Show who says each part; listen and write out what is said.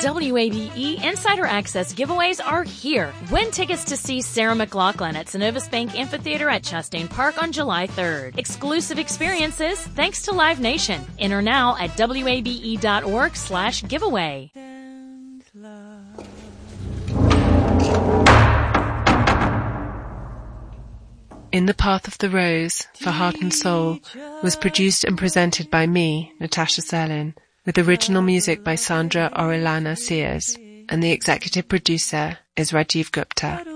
Speaker 1: WABE Insider Access giveaways are here. Win tickets to see Sarah McLachlan at Synovus Bank Amphitheater at Chastain Park on July 3rd. Exclusive experiences thanks to Live Nation. Enter now at wabe.org/giveaway.
Speaker 2: In the Path of the Rose for Heart and Soul was produced and presented by me, Natasha Serlin, with original music by Sandra Orellana Sears, and the executive producer is Rajiv Gupta.